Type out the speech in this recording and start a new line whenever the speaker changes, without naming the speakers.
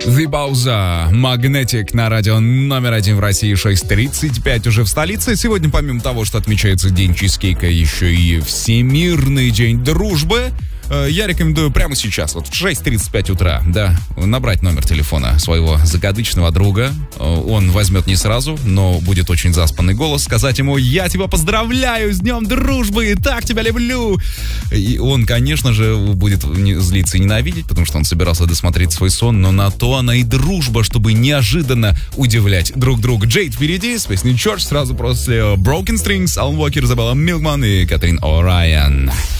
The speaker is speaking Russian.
The Bowser, Magnetic на радио номер 1 в России, 6:35 уже в столице. Сегодня, помимо того, что отмечается День чизкейка, еще и Всемирный день дружбы. Я рекомендую прямо сейчас, вот в 6:35 утра, да, набрать номер телефона своего закадычного друга. Он возьмет не сразу, но будет очень заспанный голос. Сказать ему: «Я тебя поздравляю с Днем дружбы, так тебя люблю!» И он, конечно же, будет злиться и ненавидеть, потому что он собирался досмотреть свой сон, но на то она и дружба, чтобы неожиданно удивлять друг друга. Джейд впереди с песней Church, сразу после Broken Strings, Алан Уокер, Изабелла Милкман и Катрин О'Райан.